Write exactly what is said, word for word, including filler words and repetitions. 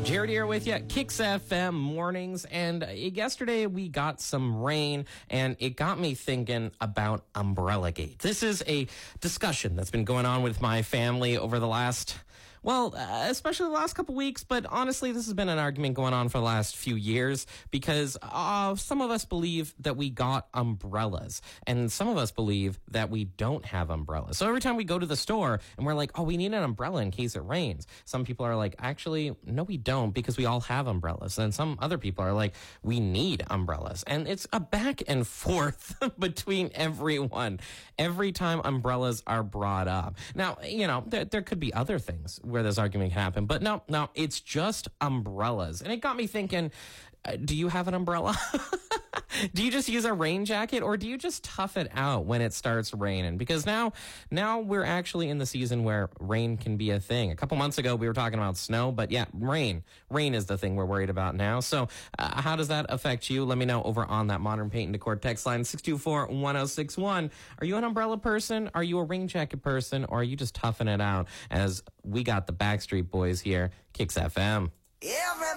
Jared here with you, Kicks F M mornings, and yesterday we got some rain, and it got me thinking about Umbrella Gate. This is a discussion that's been going on with my family over the last, well, uh, especially the last couple weeks, but honestly, this has been an argument going on for the last few years because uh, some of us believe that we got umbrellas, and some of us believe that we don't have umbrellas. So every time we go to the store and we're like, oh, we need an umbrella in case it rains, some people are like, actually, no, we don't, because we all have umbrellas. And some other people are like, we need umbrellas. And it's a back and forth between everyone every time umbrellas are brought up. Now, you know, there, there could be other things where this argument can happen, but no, no, it's just umbrellas. And it got me thinking, uh, do you have an umbrella? Do you just use a rain jacket, or do you just tough it out when it starts raining? Because now, now we're actually in the season where rain can be a thing. A couple months ago, we were talking about snow, but yeah, rain. Rain is the thing we're worried about now. So uh, how does that affect you? Let me know over on that Modern Paint and Decor text line, six two four, one oh six one. Are you an umbrella person? Are you a rain jacket person? Or are you just toughing it out? As we got the Backstreet Boys here, Kicks F M. Everybody